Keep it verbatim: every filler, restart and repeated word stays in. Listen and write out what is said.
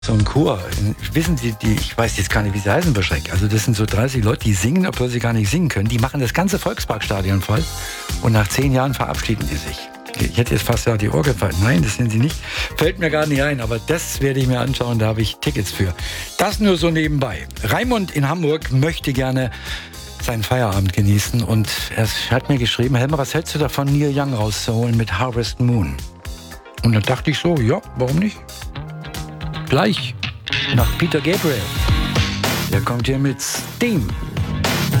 So ein Chor, wissen Sie, die, ich weiß jetzt gar nicht, wie sie heißen, Beschreck. Also das sind so dreißig Leute, die singen, obwohl sie gar nicht singen können. Die machen das ganze Volksparkstadion voll und nach zehn Jahren verabschieden die sich. Ich hätte jetzt fast ja die Ohr gefallen. Nein, das sind sie nicht. Fällt mir gar nicht ein, aber das werde ich mir anschauen, da habe ich Tickets für. Das nur so nebenbei. Raimund in Hamburg möchte gerne seinen Feierabend genießen und er hat mir geschrieben, Helmer, was hältst du davon, Neil Young rauszuholen mit Harvest Moon? Und dann dachte ich so, ja, warum nicht? Gleich nach Peter Gabriel. Der kommt hier mit Steam.